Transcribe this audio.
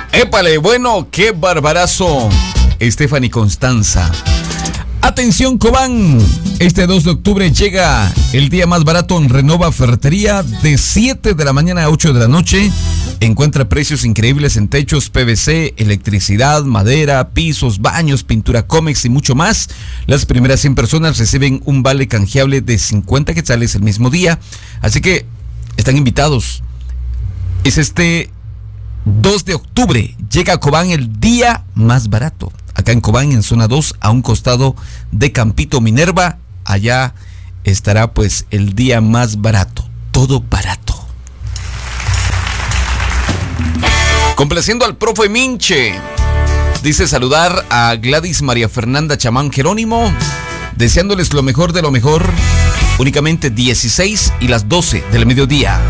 Épale, bueno, qué barbarazo. Stephanie Constanza. Atención, Cobán. Este 2 de octubre llega el día más barato en Renova Ferretería de 7 de la mañana a 8 de la noche. Encuentra precios increíbles en techos, PVC, electricidad, madera, pisos, baños, pintura Comex y mucho más. Las primeras 100 personas reciben un vale canjeable de 50 quetzales el mismo día. Así que están invitados. Es este 2 de octubre. Llega a Cobán el día más barato. Acá en Cobán, en zona 2, a un costado de Campito Minerva. Allá estará pues el día más barato. Todo barato. Complaciendo al profe Minche. Dice saludar a Gladys María Fernanda Chamán Jerónimo, deseándoles lo mejor de lo mejor. Únicamente 16 y las 12 del mediodía.